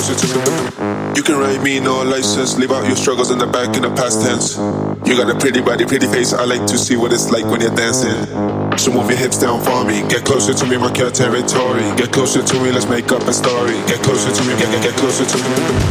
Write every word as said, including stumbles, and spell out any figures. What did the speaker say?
closer to me. You can write me no license, leave out your struggles in the back in the past tense. You got a pretty body, pretty face, I like to see what it's like when you're dancing. So move your hips down for me, get closer to me, mark your territory. Get closer to me, let's make up a story. Get closer to me, get, get, get closer to me.